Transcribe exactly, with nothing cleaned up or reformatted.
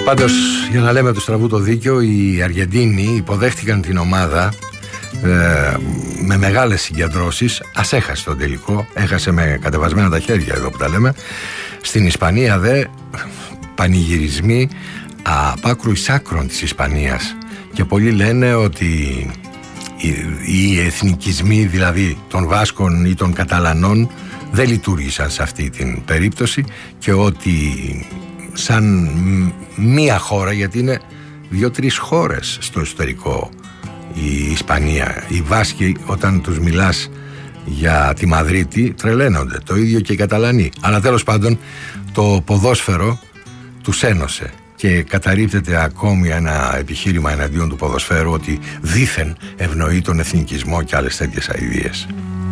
Πάντως, για να λέμε του στραβού το δίκιο, οι Αργεντίνοι υποδέχτηκαν την ομάδα ε, με μεγάλες συγκεντρώσεις. Ας έχασε τον τελικό, έχασε με κατεβασμένα τα χέρια εδώ που τα λέμε. Στην Ισπανία δε πανηγυρισμοί απ' άκρου εις άκρων της Ισπανίας, και πολλοί λένε ότι οι, οι εθνικισμοί δηλαδή των Βάσκων ή των Καταλανών δεν λειτουργήσαν σε αυτή την περίπτωση, και ότι σαν μία χώρα, γιατί είναι δύο-τρεις χώρες στο εσωτερικό η Ισπανία, οι Βάσκοι όταν τους μιλάς για τη Μαδρίτη τρελαίνονται, το ίδιο και οι Καταλανοί, αλλά τέλος πάντων το ποδόσφαιρο τους ένωσε. Και καταρρίπτεται ακόμη ένα επιχείρημα εναντίον του ποδοσφαίρου ότι δήθεν ευνοεί τον εθνικισμό και άλλες τέτοιες αηδίες.